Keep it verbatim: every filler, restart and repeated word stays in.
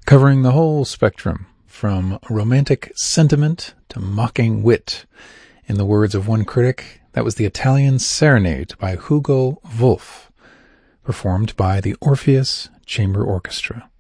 Covering the whole spectrum, from romantic sentiment to mocking wit. In the words of one critic, that was the Italian Serenade by Hugo Wolf, performed by the Orpheus Chamber Orchestra.